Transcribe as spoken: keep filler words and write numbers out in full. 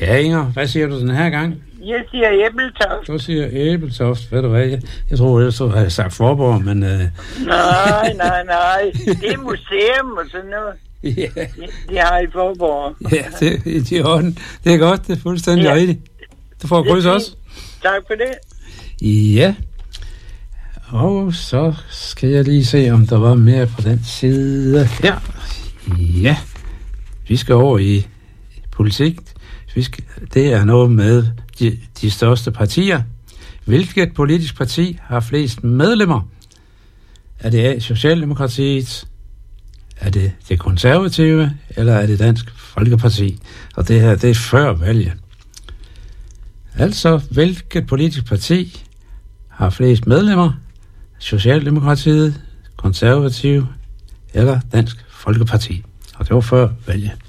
Ja, Inger, hvad siger du den her gang? Jeg siger Æbeltoft. Du siger Æbeltoft, ved du hvad? Jeg, jeg tror, ellers du havde sagt Forborg, men... Øh... Nej, nej, nej. Det er museum og sådan noget. Ja. De, de har i Forborg. Ja, det, det er orden. Det er godt, det er fuldstændig ja. rigtigt. Du får kryds også. Tak for det. Ja. Og så skal jeg lige se, om der var mere på den side her. Ja. Vi skal over i politik. Vi skal, det er noget med de, de største partier. Hvilket politisk parti har flest medlemmer? Er det A, Socialdemokratiet? Er det det konservative? Eller er det Dansk Folkeparti? Og det her, det er før valget. Altså, hvilket politisk parti har flest medlemmer? Socialdemokratiet, konservative eller Dansk Folkeparti? Og det var før valget.